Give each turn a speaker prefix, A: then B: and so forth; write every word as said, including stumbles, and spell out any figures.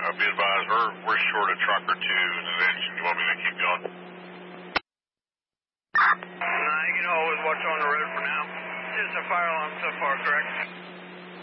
A: Uh, be advised, we're, we're short a truck or two in an engine. You want me to keep going?
B: Nah, you can always watch on the road for now. Just a fire alarm so far, correct?